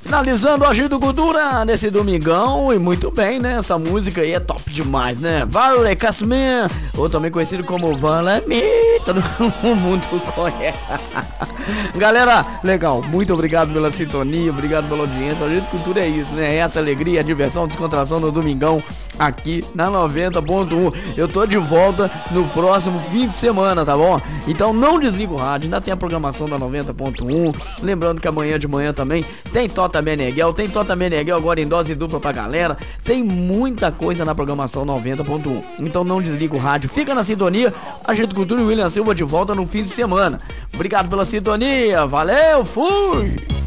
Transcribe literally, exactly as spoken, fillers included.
Finalizando o Agito Cultura nesse domingão, e muito bem, né? Essa música aí é top demais, né? Vale Casman, ou também conhecido como Valami, todo mundo conhece. Galera, legal, muito obrigado pela sintonia, obrigado pela audiência. O Agito Cultura é isso, né? É essa alegria, diversão, descontração no domingão aqui na noventa ponto um. Eu tô de volta no próximo fim de semana, tá bom? Então não desliga o rádio, ainda tem a programação da noventa ponto um. Lembrando que amanhã de manhã também tem Tota Meneghel, tem Tota Meneghel agora em dose dupla pra galera. Tem muita coisa na programação noventa ponto um. Então não desliga o rádio, fica na sintonia. Agito Cultura e William Silva de volta no fim de semana. Obrigado pela sintonia, valeu, fui!